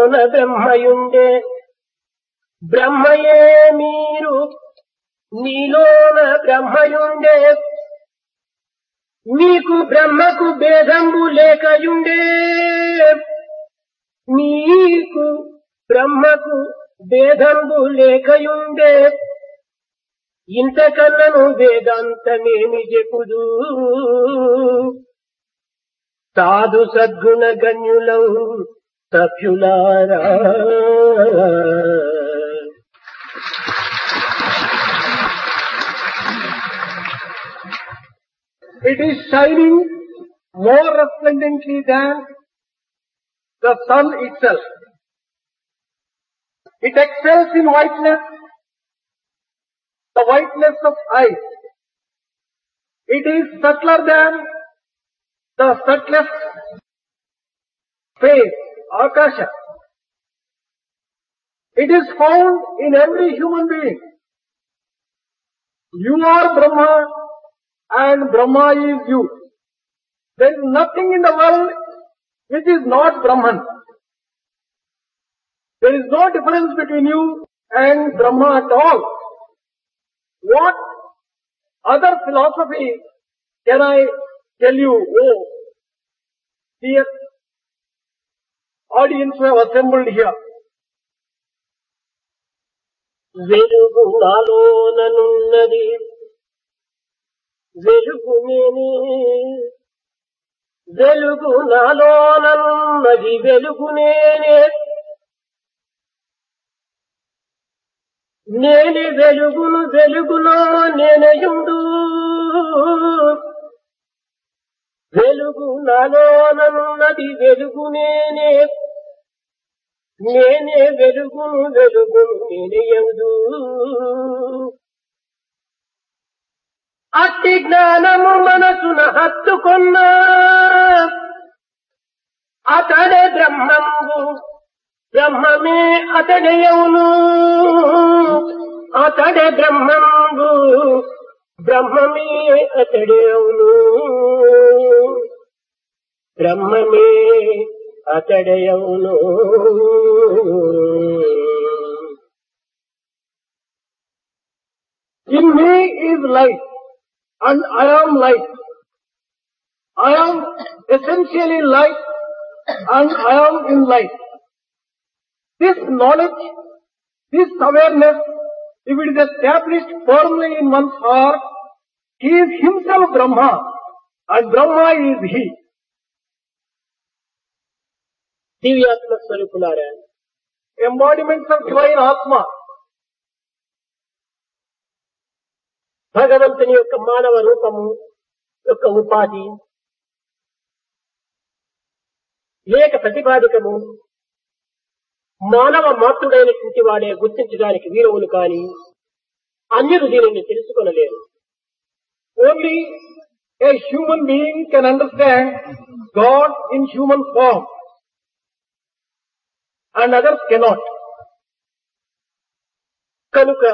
మీలోన బ్రహ్మయుండే బ్రహ్మయే మీరు మీలోన బ్రహ్మయుండే మీకు బ్రహ్మకు భేదంబు లేకయుండే మీకు బ్రహ్మకు భేదంబు లేకయుండే ఇంతకన్నను వేదాంతమేమి చెప్పుదు సాధు సద్గుణ గణ్యులౌ సభ్యులారా. It is shining more resplendently than the sun itself. It excels in whiteness, the whiteness of ice. It is subtler than the subtlest space, Akasha. It is found in every human being. You are Brahma and Brahma is you. There is nothing in the world which is not Brahman. There is no difference between you and Brahma at all. What other philosophy can I tell you? Oh, dear audience who have assembled here. వెలుగు నాలోననున్నది వెలుగు నేనే వెలుగు నాలోననున్నది వెలుగు నేనే నేనే వెలుగును వెలుగులో నేనయుండు వెలుగు నాలోననున్నది వెలుగు నేనే నేనే వెలుగును వెలుగును నేనయదు అట్టి జ్ఞానము మనసున హత్తుకున్నా అతడే బ్రహ్మంబు బ్రహ్మమే అతడయవును అతడే బ్రహ్మంబు బ్రహ్మమే అతడయవును బ్రహ్మమే అతడయవును. In me is light and I am light. I am essentially light and I am in light. This knowledge, this awareness, if it is established firmly in one's heart, he is himself Brahma and Brahma is he. దివ్యాత్మ స్వరూపులారా, Embodiments of divine Atma. భగవంతుని యొక్క మానవ రూపము యొక్క ఉపాధి లేక ప్రతిపాదికము మానవ మాతృడైనటువంటి వాడే గుర్తించడానికి వీరవులు కాని అన్యులు దీనిని తెలుసుకొనలేరు. Only a human being can understand God in human form and others cannot. కనుక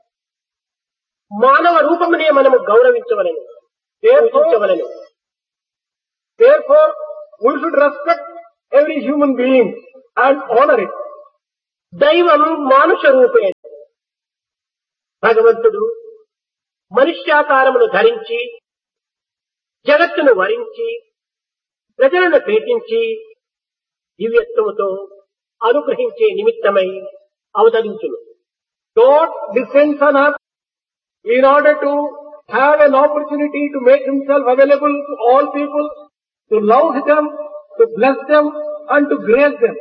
మానవ రూపమునే మనము గౌరవించవలను, పూజించవలను. Therefore, we should respect every human being and honor it. దైవం మానుష రూపే. భగవంతుడు మనుష్యాకారమును ధరించి జగత్తును వరించి ప్రజలను ప్రేమించి దివ్యత్వముతో అనుగ్రహించే నిమిత్తమై అవతరించును. God descends on earth in order to have an opportunity to make himself available to all people, to love them, to bless them and to grace them.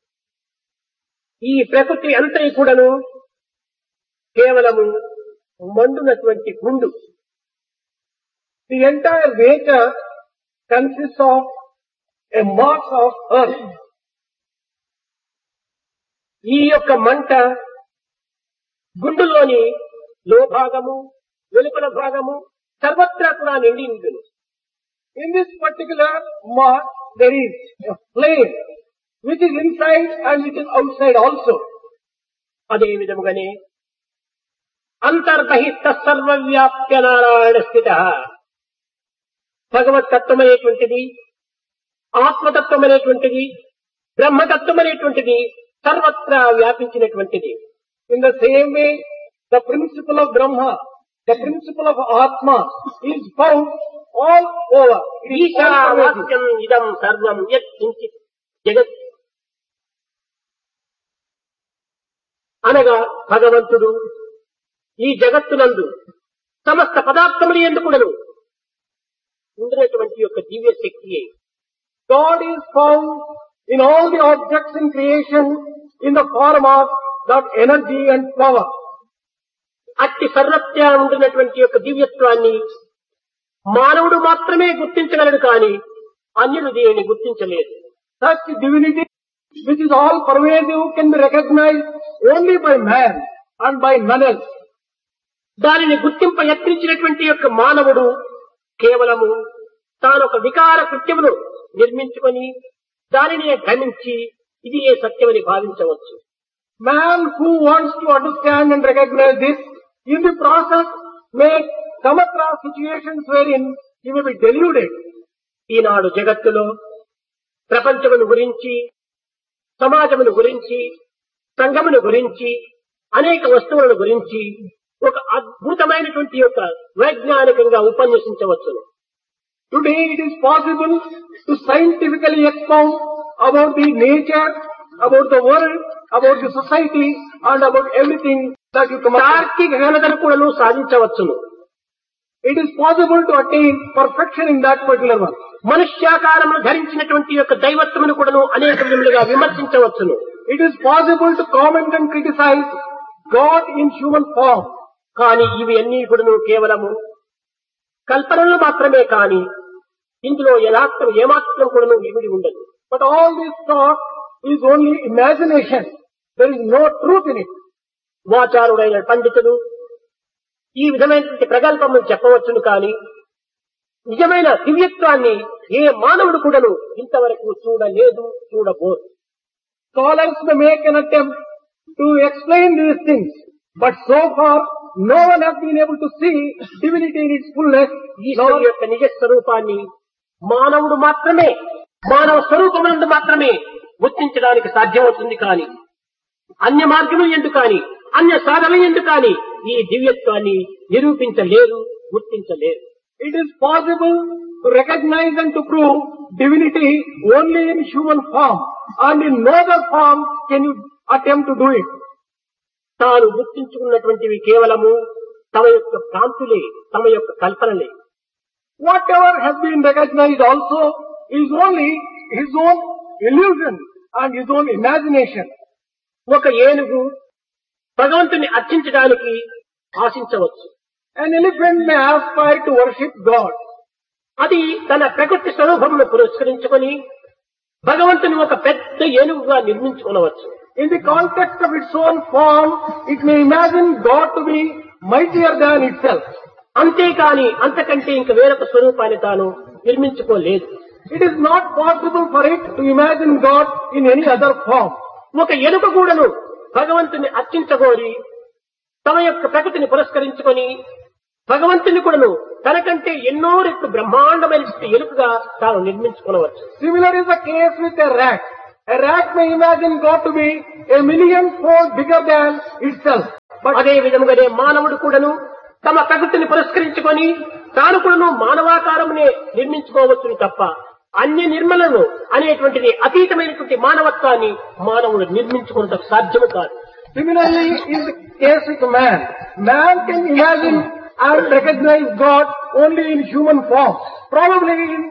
ఈ ప్రకృతి అంతటి కూడాను కేవలము మండునటువంటి గుండు. The entire nature consists of a mass of earth. ఈ యొక్క మంట గుండులోని లోభాగము వెలుపల భాగము సర్వత్రా కూడా నిండి ఉంటుంది. In this particular mass there is a flame which is inside and which is outside also. అదే విధముగానే అంతర్బహిష్ట సర్వవ్యాప్య నారాయణ స్థిత భగవతత్వం అనేటువంటిది, ఆత్మతత్వం అనేటువంటిది, బ్రహ్మతత్వం అనేటువంటిది సర్వత్రా వ్యాపించినటువంటిది. In the same way, the principle of Brahma, the principle of Atma is found all over. It is all pervasive. ఈశావాస్యం ఇదం సర్వం యత్ కించిత్ జగత్ అనగా భగవంతుడు ఈ జగత్తునందు సమస్త పదార్థములు ఎందుకుడను ఉండినటువంటి యొక్క దివ్య శక్తియే. God is found in all the objects in creation in the form of that energy and power. అట్టి సర్వత్రా ఉండినటువంటి యొక్క దివ్యత్వాన్ని మానవుడు మాత్రమే గుర్తించగలడు కానీ అన్యులు దీనిని గుర్తించలేదు. Such divinity, which is all pervasive, can be recognized only by man and by none else. దానిని గుర్తింప యత్నించినటువంటి యొక్క మానవుడు కేవలము తానొక వికార కృత్యమును నిర్మించుకొని దానిని భ్రమించి ఇది ఏ సత్యమని భావించవచ్చు. Man who wants to understand and recognize this, in the process may come across situations wherein he may be deluded. ఈనాడు జగత్తులో ప్రపంచమును గురించి, సమాజమును గురించి, సంఘమును గురించి, అనేక వస్తువులను గురించి ఒక అద్భుతమైనటువంటి యొక్క వైజ్ఞానికంగా ఉపన్యసించవచ్చును. Today it is possible to scientifically expound about the nature, about the world, about the society and about everything that you come across. తార్కిక ఘనతను కూడాను సాధించవచ్చును. It is possible to attain perfection in that particular one. మనుష్యాకారమును ధరించినటువంటి యొక్క దైవత్వమును కూడాను అనేక విధములుగా విమర్శించవచ్చును. It is possible to comment and criticize God in human form. కానీ ఇవి అన్నీ కూడాను కేవలము కల్పనలు మాత్రమే కాని ఇందులో యథార్థం ఏమాత్రం కూడాను ఇమిడి ఉండదు. But all this thought is only imagination. There is no truth in it. వాచారుడైన పండితులు ఈ విధమైనటువంటి ప్రగల్భములు చెప్పవచ్చును కానీ నిజమైన దివ్యత్వాన్ని ఏ మానవుడు కూడాను ఇంతవరకు చూడలేదు, చూడబోదు. Scholars may make an attempt to explain these things, but so far no one has been able to see divinity in its fullness. ఈశ్వరుని యొక్క నిజ స్వరూపాన్ని మానవుడు మాత్రమే, మానవ స్వరూపమునందు మాత్రమే గుర్తించడానికి సాధ్యమవుతుంది కానీ అన్య మార్గములు ఎందుకు కానీ అన్య సాధనలు ఎందుకు కానీ ఈ దివ్యత్వాన్ని నిరూపించలేరు, గుర్తించలేరు. It is possible to recognize and to prove divinity only in human form, and in no other form can you attempt to do it. తాను గుర్తించుకున్నటువంటివి కేవలము తమ యొక్క భ్రాంతులే, తమ యొక్క కల్పనలే. Whatever has been recognized also is only his own illusion and his own imagination. ఒక ఏనుగు భగవంతుని అర్చించడానికి ఆశించవచ్చు. An elephant may aspire to worship God. అది తన ప్రకృతి స్వరూపమును పురస్కరించుకొని భగవంతుని ఒక పెద్ద ఏనుగుగా నిర్మించుకోవచ్చు. In the context of its own form, it may imagine God to be mightier than itself. అంతేకాని అంతకంటే ఇంక వేరొక స్వరూపాన్ని తాను నిర్మించుకోలేదు. It is not possible for it to imagine God in any other form. ఒక ఎలుక కూడాను భగవంతుని అర్చించగోరి తమ యొక్క ప్రకృతిని పురస్కరించుకొని భగవంతుని కూడాను తనకంటే ఎన్నో రెట్లు బ్రహ్మాండమైన ఎలుకగా తాను నిర్మించుకోవచ్చు. Similar is the case with a rat. A rat may imagine God to be a million-fold bigger than itself. అదే విధముగానే మానవుడు కూడాను తమ ప్రకృతిని పురస్కరించుకొని తాను కూడాను మానవాకారమునే నిర్మించుకోవచ్చును తప్ప అన్య నిర్మలను అనేటువంటిది అతీతమైనటువంటి మానవత్వాన్ని మానవుడు నిర్మించుకున్నట్టు సాధ్యము కాదు. Similarly is the case with man. Man can imagine and recognize God only in human form. Probably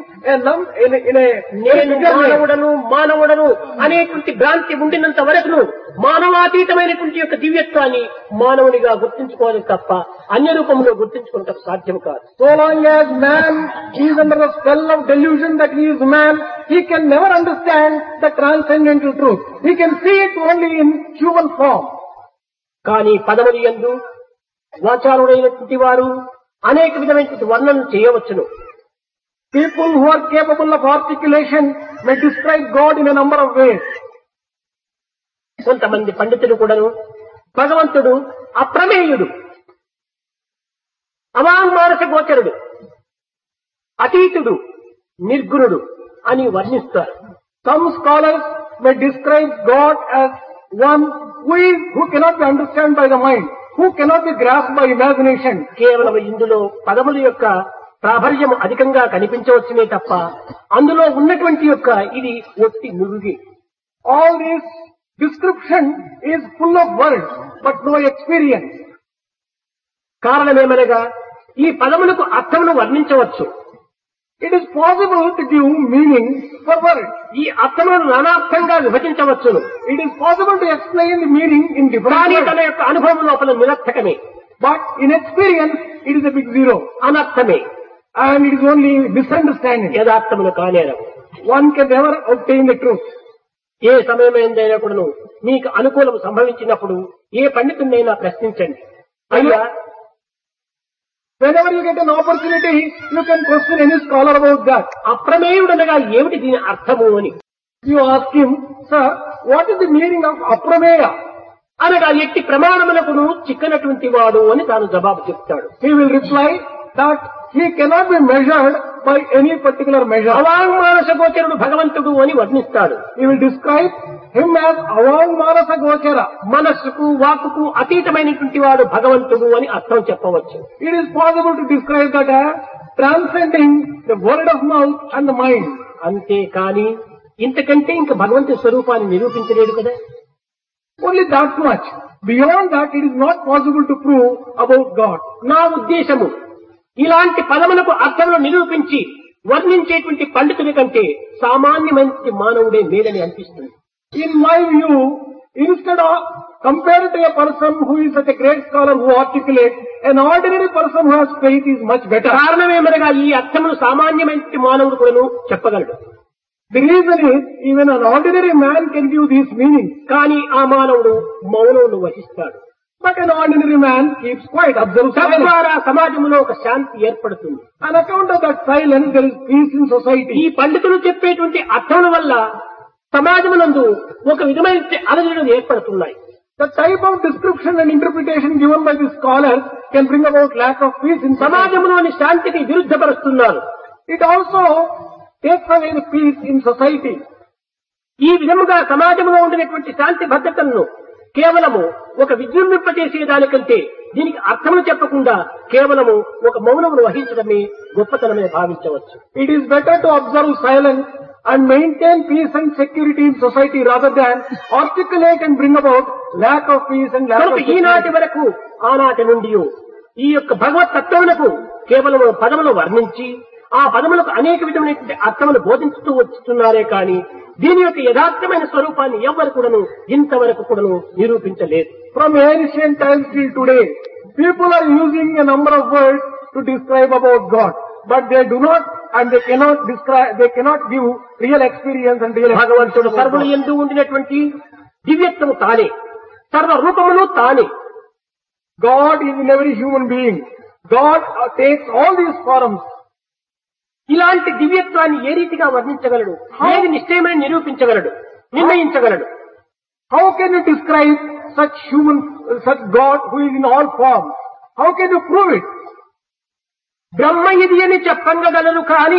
నేను మానవుడను అనేటువంటి భ్రాంతి ఉండినంత వరకును మానవాతీతమైనటువంటి యొక్క దివ్యత్వాన్ని మానవునిగా గుర్తించుకోవాలి తప్ప అన్య రూపంలో గుర్తించుకోవడం సాధ్యం కాదు. So long as man is under the spell of delusion that he is man, he can never understand the transcendental truth. He can see it only in human form. కానీ పదములు యందు వాచారుడైనటువంటి వారు అనేక విధమైనటువంటి వర్ణన చేయవచ్చును. People who are capable of articulation may describe God in a number of ways. కొంతమంది పండితులు కూడాను భగవంతుడు అప్రమేయుడు, అవాంగ్మానస గోచరుడు, అతీతుడు, నిర్గుణుడు అని వర్ణిస్తారు. Some scholars may describe God as one who cannot be understood by the mind, who cannot be grasped by imagination. కేవలం ఇందులో పదముల యొక్క ప్రాబల్యం అధికంగా కనిపించవచ్చునే తప్ప అందులో ఉన్నటువంటి యొక్క ఇది ఒట్టి నురుగి. All this description is full of words, but no experience. కారణమేమనగా ఈ పదములకు అర్థమును వర్ణించవచ్చు. It is possible to give meaning for words. ఈ అర్థములను నానార్థంగా విభజించవచ్చును. It is possible to explain the meaning in different కానీ words. తన యొక్క అనుభవం లోపల నిరర్థకమే, But in experience, it is a big zero. అనర్థమే, And it is only misunderstanding. యథార్థములు కానేరవు. One can never obtain the truth. ఏ సమయమైందైనా కూడాను మీకు అనుకూలం సంభవించినప్పుడు ఏ పండితుడినైనా ప్రశ్నించండి. అయ్యా, Whenever you get an opportunity, you can question any scholar about that. అప్రమేయుడనగా ఏమిటి దీని అర్థము అని You ask him, sir, what is the meaning of aprameya? అనగా ఎట్టి ప్రమాణములకును చిక్కనటువంటి వాడు అని తాను జవాబు చెప్తాడు. He will reply that he cannot be measured by any particular measure. అవాంగ్మానస గోచరుడు భగవంతుడు అని వర్ణిస్తాడు. He will describe him as avangmanasa gochara. మనస్సుకు వాక్కుకు అతీతమైనటువంటి వాడు భగవంతుడు అని అర్థం చెప్పవచ్చు. It is possible to describe that as transcending the word of mouth and the mind. అంతేకాని ఇంతకంటే ఇంక భగవంతుడి స్వరూపాన్ని నిరూపించలేడు కదా. Only that much. Beyond that, it is not possible to prove about God. నా ఉద్దేశము ఇలాంటి పదములకు అర్థములు నిరూపించి వర్ణించేటువంటి పండితుడి కంటే సామాన్యమైన మానవుడే మేలని అనిపిస్తుంది. In my view, instead of compared to a person who is such a great scholar who articulates, an ordinary person who has faith is much better. కారణమేమనగా ఈ అర్థములు సామాన్యమైన మానవుడు కూడాను చెప్పగలడు. The reason is, even an ordinary man can give these meanings. కానీ ఆ మానవుడు మౌనమును వహిస్తాడు. But an ordinary man keeps quiet, observes silence. తద్వారా సమాజంలో ఒక శాంతి ఏర్పడుతుంది. On account of that silence, there is peace in society. ఈ పండితులు చెప్పేటువంటి అర్థముల వల్ల సమాజమునందు ఒక విధమైన అలజడులు ఏర్పడుతున్నాయి. The type of description and interpretation given by the scholars can bring about lack of peace in society. సమాజంలోని శాంతికి విరుద్ధపరుస్తున్నారు. It also takes away the peace in society. ఈ విధముగా సమాజంలో ఉండినటువంటి శాంతి భద్రతలను కేవలము ఒక విజృంభింపజేసే దానికంటే దీనికి అర్థములు చెప్పకుండా కేవలము ఒక మౌనమును వహించడమే గొప్పతనమే భావించవచ్చు. It is better to observe silence and maintain peace and security in society rather than articulate and bring about lack of peace and lack of కనుక ఈనాటి security. వరకు ఆనాటి నుండి ఈ యొక్క భగవత్ తత్వములకు కేవలము పదములు వర్ణించి ఆ పదములకు అనేక విధమైనటువంటి అర్థములు బోధించుతూ వస్తున్నారే కానీ దీని యొక్క యథార్థమైన స్వరూపాన్ని ఎవ్వరు కూడాను ఇంతవరకు కూడాను నిరూపించలేదు. From ancient times till today, people are using a number of words to describe about God, but they do not and they cannot describe, they cannot give real experience and real భగవంతుడు experience. సర్వులు ఎందు ఉండినటువంటి దివ్యత్వము తానే, సర్వ రూపములు తానే. God is in every human being. God takes all these forms. ఇలాంటి దివ్యత్వాన్ని ఏ రీతిగా వర్ణించగలడు, ఏది నిశ్చయమని నిరూపించగలడు, నిర్ణయించగలడు? How can you describe such God who is in all forms? How can you prove it? బ్రహ్మ ఇది అని చెప్పగలరు కానీ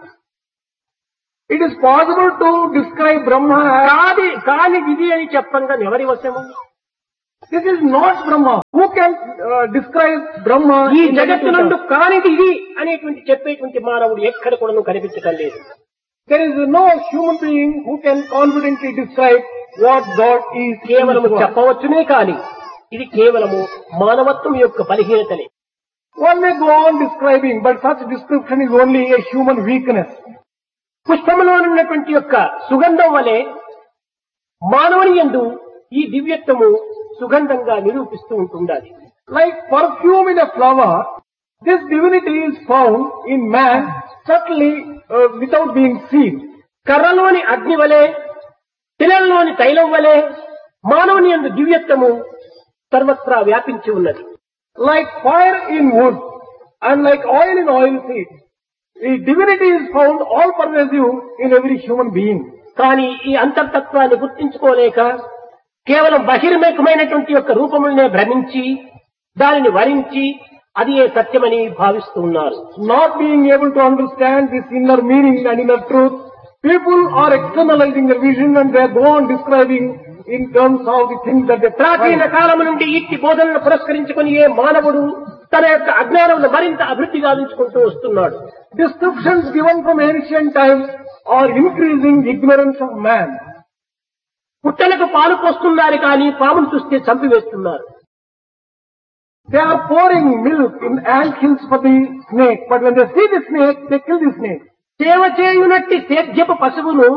It is possible to describe Brahma as కాని ఇది అని చెప్పంగా ఎవరి వశము? this is not Brahma. Who can describe Brahma? ఈ in జగత్తు నుండి any కానిది ఇది అనేటువంటి చెప్పేటువంటి మానవుడు ఎక్కడ కూడా కనిపించటం లేదు. There is no human being who can confidently describe what God is. కేవలము చెప్పవచ్చునే కాని ఇది కేవలము మానవత్వం యొక్క బలహీనతలే. One may go on describing, but such description is only a human weakness. పుష్పములో ఉన్నటువంటి యొక్క సుగంధం వలె మానవుని యందు ఈ దివ్యత్వము సుగంధంగా నిరూపిస్తూ ఉంటుండాలి. Like perfume in a flower, this divinity is found in man subtly without being seen. కర్రలోని అగ్ని వలె, తిలల్లోని తైలం వలె మానవుని యందు దివ్యత్వము సర్వత్రా వ్యాపించి ఉన్నది. Like fire in wood and like oil in oilseed, the divinity is found all pervasive in every human being. కానీ ఈ అంతర్తత్వాన్ని గుర్తించుకోలేక కేవలం బహిర్ముఖమైనటువంటి యొక్క రూపములనే భ్రమించి దానిని వరించి అది ఏ సత్యమని భావిస్తూ ఉన్నారు. Not being able to understand this inner meaning and inner truth, People are externalizing their vision and they go on describing in terms of the things that they ప్రాచీన find. కాలం నుండి ఇట్టి బోధనను పురస్కరించుకుని ఏ మానవుడు తన యొక్క అజ్ఞానమును మరింత అభివృద్ధి గావించుకుంటూ వస్తున్నాడు. Descriptions given from ancient times are increasing ignorance of man. పుట్టలకు పాలు పోస్తున్నారు కానీ పామును చూస్తే చంపివేస్తున్నారు. They are pouring milk in ant hills for the snake, but when they see the snake, they kill the snake. సేవ చేయునట్టి సేద్యపు పశువును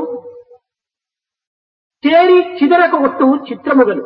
చేరి చిదరకొట్టు చిత్రముగను.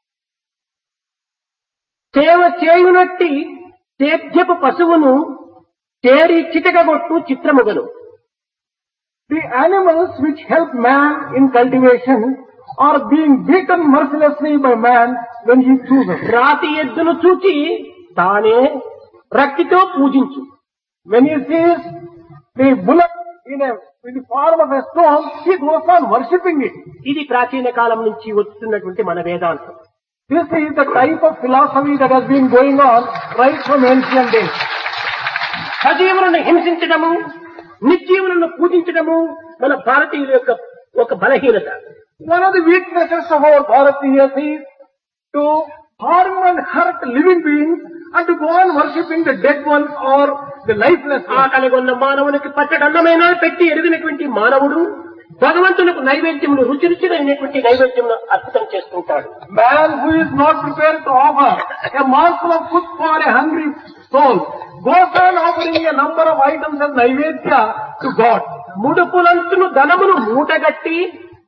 సేవ చేయునట్టి సేద్యపు పశువును చేరి చితకగొట్టు చిత్రముగను. The animals which help man in cultivation are being beaten mercilessly by man when he chooses. రాతి ఎద్దును చూచి తానే రక్తితో పూజించు. When he sees the bullock in the form of a stone, he goes on worshipping it. ఇది ప్రాచీన కాలం నుంచి వస్తున్నటువంటి మన వేదాంతం. This is the type of philosophy that has been going on right from ancient days. సజీవులను హింసించడము, నిర్జీవులను పూజించడము మన భారతీయుల యొక్క ఒక బలహీనత. One of the weaknesses of our Bharatiyas is to harm and hurt living beings and to go on worshipping the dead ones or the lifeless ones. ఆకలిగొన్న మానవునికి పచ్చడన్నమైనా పెట్టి ఎరిగినటువంటి మానవుడు భగవంతునికి నైవేద్యములు రుచి రుచినటువంటి నైవేద్యమును అర్పితం చేస్తుంటాడు. Man who is not prepared to offer a morsel of food for a hungry soul goes on offering a number of items as naivedya to God. ముడుపులంచును ధనమును మూటగట్టి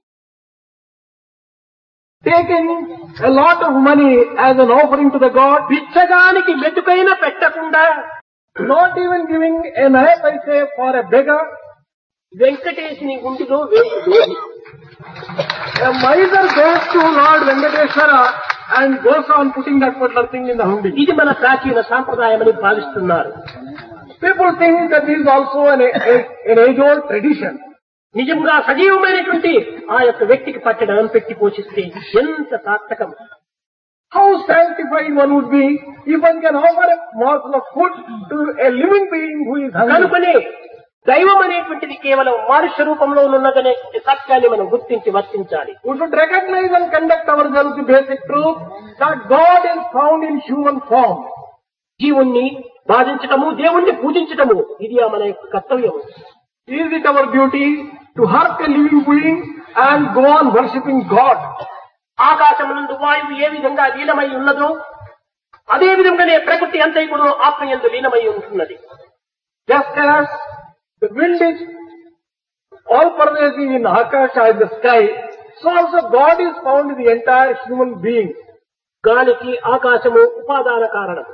Taking a lot of money as an offering to the God, బిచ్చగానికి మెతుకైనా పెట్టకుండా not even giving an half, I say, for a beggar. వెంకటేశుని గుండిలో వేయి Lohi. A miser goes to Lord Venkateshwara and goes on putting that particular thing in the hundi. ఇది మన ప్రాచీన సాంప్రదాయమని భావిస్తున్నారు. People think that this is also an age-old tradition. నిజంగా సజీవమైనటువంటి ఆ యొక్క వ్యక్తికి పచ్చడం పెట్టి పోషిస్తే ఎంత సార్థకం. How sanctified one would be if one can offer a morsel of food to a living being who is hungry. కనుకనే దైవం అనేటువంటిది కేవలం మనుష్య రూపంలో ఉన్నదనే సత్యాన్ని మనం గుర్తించి వర్తించాలి. We should recognize and conduct ourselves the basic truth that God is found in human form. జీవుణ్ణి బాధించటము, దేవుణ్ణి పూజించటము ఇది మన యొక్క కర్తవ్యం. Is it our duty to hurt a living being and go on worshipping God? ఆకాశమునందు వాయువు ఏ విధంగా లీనమై ఉన్నదో అదే విధంగానే ప్రకృతి అంతైకుడు ఆత్మయందు లీనమై ఉంటున్నది. Just as the wind is all pervasive in Akasha, in the sky, so also God is found in the entire human being. గాలికి ఆకాశము ఉపాదాన కారణం.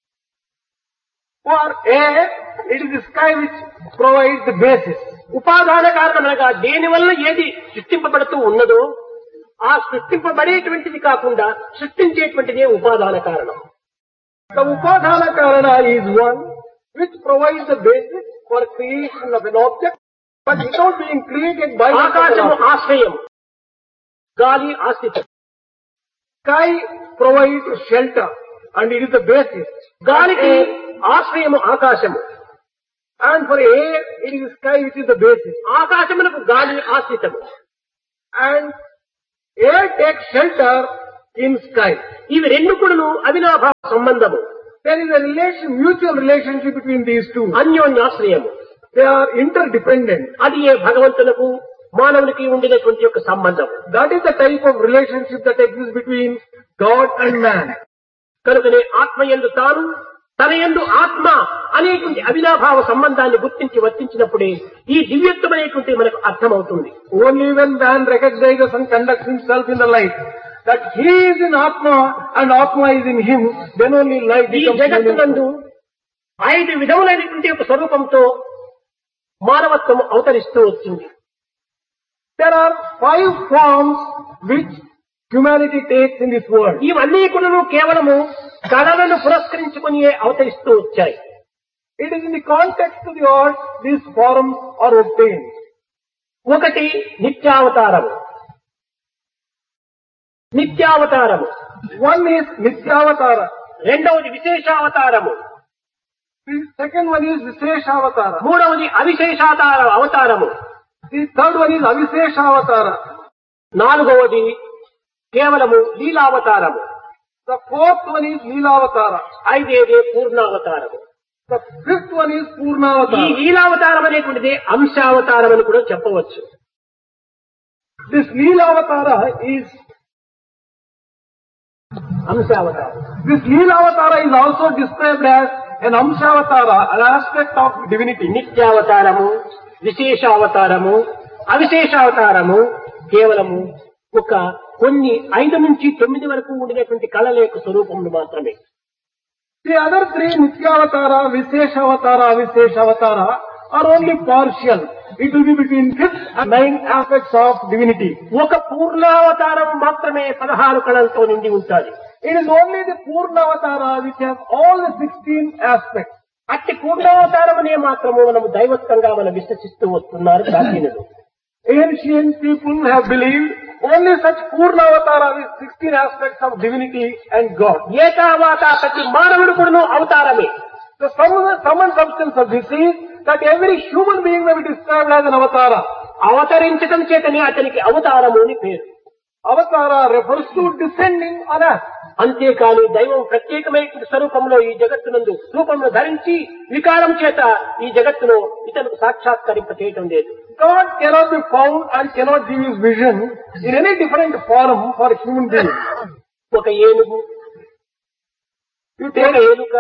For air, it is the sky which provides the basis. ఉపాదాన కారణమనగా దేని వల్ల ఏది సృష్టింపబడుతూ ఉన్నదో ఆ సృష్టింపబడేటువంటిది కాకుండా సృష్టించేటువంటిదే ఉపాదాన కారణం. The Upadana Karana is one which provides the basis for creation of an object, but without being created by the ఆకాశము object. ఆశ్రయం, గాలి ఆశ్రితం. Sky provides shelter and it is the basis. గాలికి ఆశ్రయము ఆకాశము. And for air, it is the sky which is the basis. ఆకాశమునకు గాలి ఆశ్రితము. And air takes shelter in sky. ఇవి రెండు కూడాను అవినాభావ సంబంధము. There is a mutual relationship between these two. అన్యోన్యాశ్రయము. They are interdependent. అది ఏ భగవంతునకు మానవునికి ఉండినటువంటి యొక్క సంబంధం. That is the type of relationship that exists between God and man. కనుకనే ఆత్మయందు తాను, తన యందు ఆత్మ అనేటువంటి అవినాభావ సంబంధాన్ని గుర్తించి వర్తించినప్పుడే ఈ దివ్యత్వమైనటువంటి మనకు అర్థమవుతుంది. Only when man recognizes and conducts himself in the light that he is in Atma and Atma is in him, then only life ఈ becomes జగత్తునందు meaningful. 5 విధములైనటువంటి ఒక స్వరూపంతో మానవత్వం అవతరిస్తూ వచ్చింది. There are 5 forms which humanity takes in this world. ఇవన్నీ కూడా కేవలము కళలను పురస్కరించుకుని అవతరిస్తూ వచ్చాయి. It is in the context of the earth these forms are obtained. ఒకటి నిత్యావతారము. నిత్యావతారము. One is Nityavatara. రెండవది విశేషావతారము. The second one is Visheshavatara. మూడవది అవిశేషావతారము. The third one is Avishesha Avatara. నాలుగవది కేవలము లీలావతారము. The fourth one is Leela Avatara. ఐదేదే పూర్ణావతారము. The fifth one is ఈ Purna Avatara. లీలావతారం అనేటువంటిది అంశావతారం అని కూడా చెప్పవచ్చు. This Leela Avatara is అంశావతారం. This Leela Avatara is also described as an Amsha Avatara, an aspect of divinity. నిత్యావతారము, విశేషావతారము, అవిశేషావతారము కేవలము ఒక కొన్ని 5 నుంచి 9 వరకు ఉండినటువంటి కళల యొక్క స్వరూపములు మాత్రమే. The other three Nityavatara, Visheshavatara, Avisheshavatara are only partial. It will be between 5 and 9 aspects of divinity. ఒక పూర్ణావతారం మాత్రమే 16 కళలతో నిండి ఉంటుంది. It is only the Purna Avatara which has all the 16 aspects. అట్టి పూర్ణావతారమునే మాత్రము మనము దైవత్వంగా మనం విశ్వసిస్తూ వస్తున్నారు ప్రాచీనులు. Ancient people have believed only such Purna Avatara with 16 aspects of divinity and God. ఏకావాత ప్రతి మానవుడు కూడాను అవతారమే. The sum and substance of this is that every human being may be described as an avatara. అవతరించడం చేతనే అతనికి అవతారము అని పేరు. Avatara refers to descending on us. అంతేకాని దైవం ప్రత్యేకమైన స్వరూపంలో ఈ జగత్తునందు రూపంలో ధరించి వికారం చేత ఈ జగత్తులో ఇతరులకు సాక్షాత్కరింప చేయటం లేదు. God cannot be found and cannot give his vision in any different form for a human being. ఒక ఏనుగు, ఒక ఏలుక,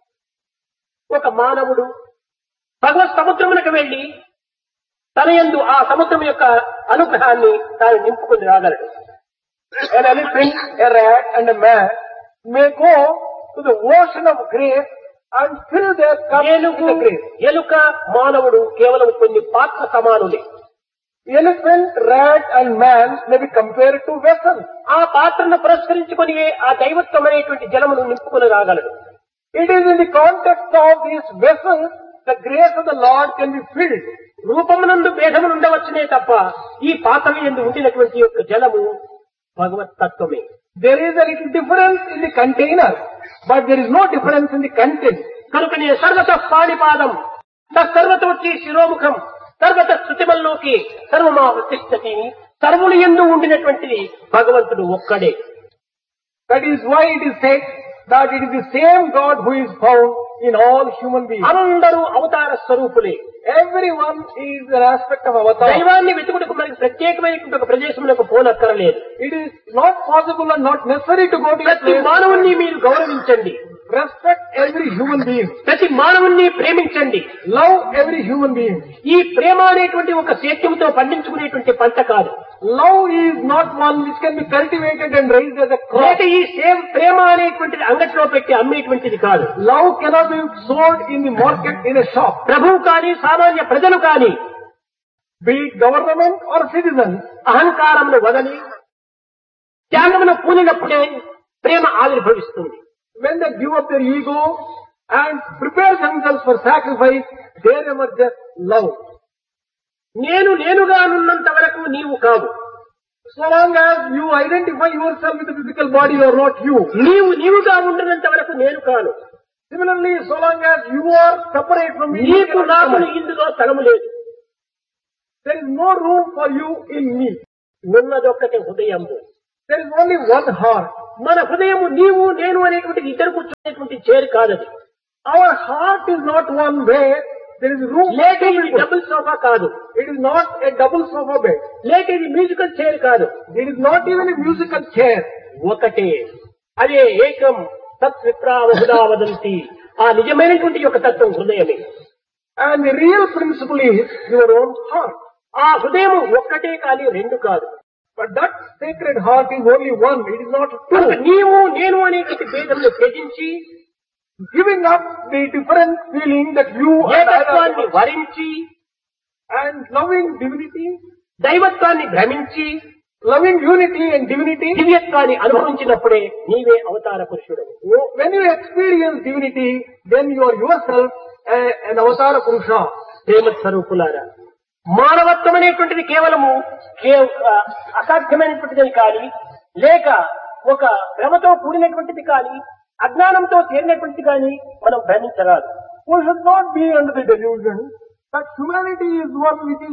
ఒక మానవుడు భగవత్ సముద్రమునకు వెళ్లి తన యందు ఆ సముద్రం యొక్క అనుగ్రహాన్ని తాను నింపుకొని రాగలడు. An elephant, a rat and a man may go to the ocean of grace and fill their cup with ఏనుగు, the grace. ఎలుక, మానవుడు కేవలం కొన్ని పాత్ర సమానులే. Elephant, rat and man may be compared to vessels. ఆ పాత్రను పురస్కరించుకొని ఆ దైవత్వం అనేటువంటి జలమును నింపుకొని రాగలడు. It is in the context of these vessels the grace of the Lord can be filled. రూపమునందు భేదములు ఉండవచ్చునే తప్ప ఈ పాత్ర యందు ఉండినటువంటి యొక్క జలము భగవత్ తత్వమే. There is a little difference in the container, but there is no difference in the content. కనుకనే సర్వత పాణిపాదం తత్సర్వతోచ్చి శిరోముఖం సర్వత శృతిమల్లోకి సర్వమావతిష్టతి సర్వులు యందు ఉండినటువంటిది భగవంతుడు ఒక్కడే. That is why it is said that it is the same God who is found in all human beings. అందరూ అవతార స్వరూపులే. Everyone is an aspect of avatar. దైవాన్ని వెతుకుటకు మనకి ప్రత్యేకమైనటువంటి ఒక ప్రదేశములకు పోనక్కరలేదు. It is not possible and not necessary to go to a ప్రతి place. మానవుణ్ణి మీరు గౌరవించండి. Respect every human being. ప్రతి మానవుణ్ణి ప్రేమించండి. Love every human being. ఈ ప్రేమ అనేటువంటి ఒక సేద్యంతో పండించుకునేటువంటి పంట కాదు. Love is not one which can be cultivated and raised as a crop. లేక ఈ ప్రేమ అనేటువంటిది అంగట్లో పెట్టి అమ్మేటువంటిది కాదు. Love cannot be sold in the market in a shop. ప్రభువు కానీ సామాన్య ప్రజలు కానీ Be it government or citizens, అహంకారమును వదలి త్యాగమును పూనినప్పుడే ప్రేమ ఆవిర్భవిస్తుంది. when they give up their ego and prepare themselves for sacrifice, there emerges love. నేనుగా ఉన్నంత వరకు నీవు కావు. So long as you identify yourself with the physical body, you are not you. నీవుగా ఉండినంత వరకు నేను కాను. Similarly, so long as you are separate from me, you నీకు cannot నాకు come. ఇందులో స్థలము లేదు. There is no room for you in me. ఉన్నదొక్కటి హృదయము. There is only one heart. మన హృదయము నీవు నేను అనేటువంటి ఇద్దరు కూర్చునేటువంటి చేరు కాదది. Our heart is not one where there is room for లేక two ఇది people. డబుల్ సోఫా కాదు. It is not a double sofa bed. లేక ఇది మ్యూజికల్ చైర్ కాదు. It is not even a musical chair. ఒకటే అదే ఏకం తత్ విప్రావహుదా వదంతి. ఆ నిజమైనటువంటి యొక్క తత్వం హృదయమే. And the real principle is your own heart. ఆ హృదయం ఒక్కటే కానీ రెండు కాదు. But that sacred heart is only one. It is not కనుక two. నీవు నేను అనేటువంటి భేదమును త్యజించి Giving up the different feeling that you and ఏకత్వాన్ని I వరించి and loving divinity, దైవత్వాన్ని భ్రమించి loving unity and divinity. దివ్యత్వాన్ని అనుభవించినప్పుడే నీవే అవతార పురుషుడవు. When you experience divinity, then you are yourself an avatara purusha. ప్రేమ స్వరూపులారా, మానవత్వం అనేటువంటిది కేవలము అసాధ్యమైనటువంటిది కానీ లేక ఒక భ్రమతో కూడినటువంటిది కానీ అజ్ఞానంతో చేరినటువంటిది కానీ మనం భ్రమించరాదు. We should not be under the delusion that humanity is one which is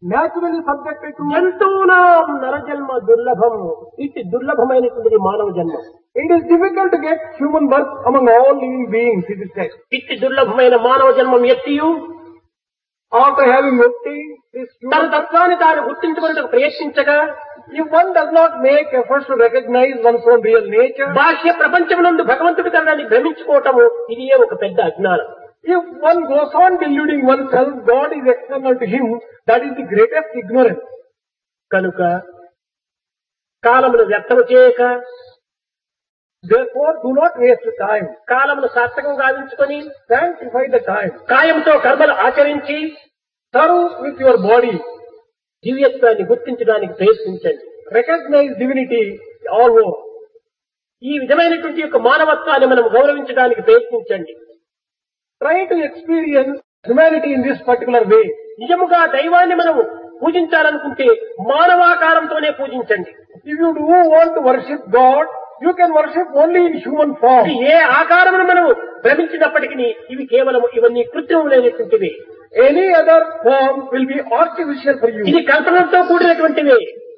naturally subjected to. జంతువునాం నరజన్మ దుర్లభం. ఇట్టి దుర్లభమైనటువంటిది మానవ జన్మ. It is difficult to get human birth among all living beings, it is said. ఇట్టి దుర్లభమైన మానవ జన్మం ఎత్తియు After having obtained this తన human birth, తత్వాన్ని తాను గుర్తించుకునేందుకు ప్రయత్నించగా if one does not make efforts to recognize one's own real nature, బాహ్య ప్రపంచం నుండి భగవంతుడి కన్నాన్ని భ్రమించుకోవటము ఇది ఒక పెద్ద అజ్ఞానం. if one goes on deluding oneself, God is external to him, that is the greatest ignorance. కనుక కాలమును వ్యర్థము చేయక Therefore, do not waste time. కాలమును సార్థకం గావించుకొని Sanctify the time. కాయంతో కర్మలు ఆచరించి Serve with your body. దివ్యత్వాన్ని గుర్తించడానికి ప్రయత్నించండి. Recognize divinity all over. ఈ విధమైనటువంటి యొక్క మానవత్వాన్ని మనం గౌరవించడానికి ప్రయత్నించండి. Try to experience humanity in this particular way. నిజముగా దైవాన్ని మనం పూజించాలనుకుంటే మానవాకారంతోనే పూజించండి. If you do want to worship God, you can worship only in human form. ఇది ఏ ఆకారమును మనం భ్రమించినప్పటికీ ఇవి కేవలం ఇవన్నీ కృత్రిములైనటువంటివి. Any other form will be artificial for you. ఇది కల్పనలతో కూడినటువంటివి.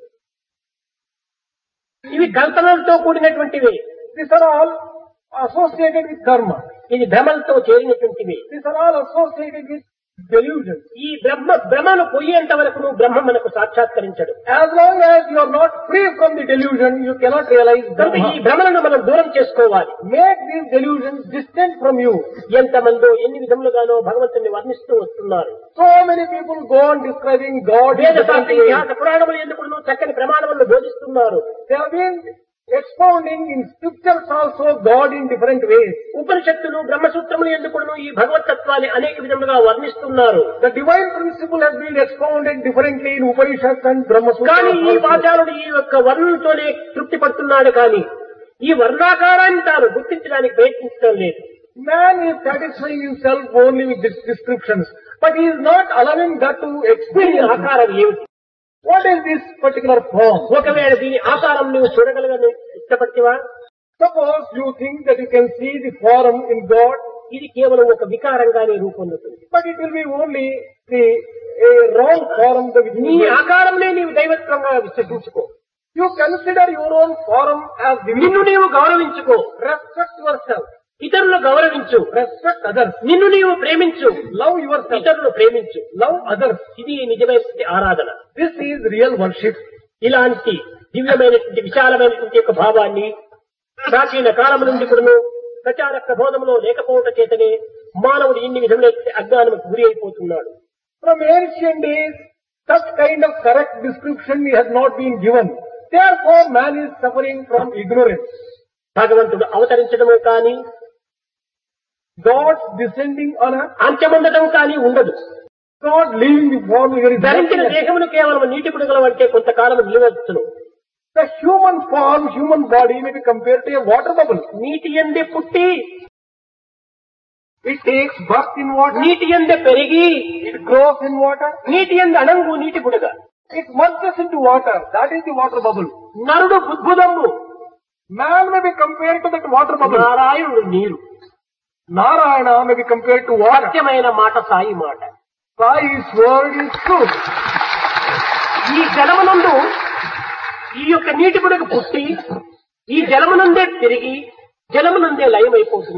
ఇవి కల్పనలతో కూడినటువంటివి. These are all associated with karma. ఇది భ్రమలతో చేరినటువంటివి. These are all associated with delusion. ఈ భ్రమను పోయేంత వరకు నువ్వు బ్రహ్మ మనకు సాక్షాత్కరించడు. As long as you are not free from the delusion, you cannot realize కనుక ఈ Brahma. భ్రమలను మనం దూరం చేసుకోవాలి. Make these delusions distant from you. ఎంతమందో ఎన్ని విధములుగానో భగవంతుని వర్ణిస్తూ వస్తున్నారు. So many people go on describing God in వేద different శాస్త్ర ways. ఇతిహాస పురాణములు ఎందుకు చక్కని ప్రమాణములను బోధిస్తున్నారు. They have been expounding in scriptures also God in different ways. ఉపనిషత్తులు బ్రహ్మసూత్రములు ఎందుకు ఈ భగవతత్వాన్ని అనేక విధములుగా వర్ణిస్తున్నారు. The divine principle has been expounded differently in Upanishads and Brahma కానీ ఈ Sutras. వాచారుడు ఈ యొక్క వర్ణంతోనే తృప్తి పడుతున్నాడు కానీ ఈ వర్ణాకారాన్ని తాను గుర్తించడానికి ప్రయత్నించడం లేదు. Man is satisfying himself only with these descriptions, but he is not allowing that to దీని experience. ఆకారం ఏమిటి? What is this particular form? ఒకవేళ దీని ఆకారం నువ్వు చూడగలగని ఇష్టపడితేవా? Suppose you think that you can see the form in God, ఇది కేవలం ఒక వికారంగానే రూపొందుతుంది. but it will be only a wrong form. నీ ఆకారంనే నీవు దైవత్వంగా విశ్వసించుకో. You consider your own form as నిన్ను divinity. నీవు గౌరవించుకో. Respect yourself. ఇతరులను గౌరవించు. Respect others. నిన్ను నీవు ప్రేమించు. Love yourself. ఇతరులను ప్రేమించు. Love others. ఇది నిజమైనటువంటి ఆరాధన. This is real worship. ఇలాంటి దివ్యమైనటువంటి విశాలమైనటువంటి యొక్క భావాన్ని ప్రాచీన కాలం నుండి కూడాను ప్రచార ప్రబోధములో లేకపోవటం చేతనే మానవుడు ఇన్ని విధముల అజ్ఞానముకు గురి అయిపోతున్నాడు. From ancient days, such kind of correct description has not been given. Therefore, man is suffering from ignorance. భగవంతుడు అవతరించడము కానీ God descending on earth, అంత్యముండటం కానీ ఉండదు. God leaving the form, there is ధరించిన nothing. దేహమును కేవలం నీటి బుడగలు అంటే కొంతకాలం నిలవచ్చును. The human form, human body may be compared to a water bubble. నీటి ఎందే పుట్టి It takes birth in water, నీటి ఎందే పెరిగి it grows in water, నీటి ఎందు అణంగు నీటి బుడగ. it merges into water. That is the water bubble. నరుడు బుద్భుదమ్ము, Man may be compared to that water bubble. నారాయణుడు నీరు. Narayana may be compared to water. సత్యమైన మాట సాయి మాట. Sai's word is truth. ఈ జలమునందు ఈ యొక్క నీటి బుడగ పుట్టి ఈ జలమునందే తిరిగి జలమునందే లయమైపోతుంది.